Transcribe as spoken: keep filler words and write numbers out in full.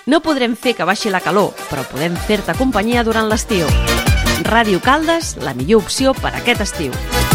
No podrem fer que baixi la calor, però podem fer-te companyia durant l'estiu. Ràdio Caldes, la millor opció per a aquest estiu.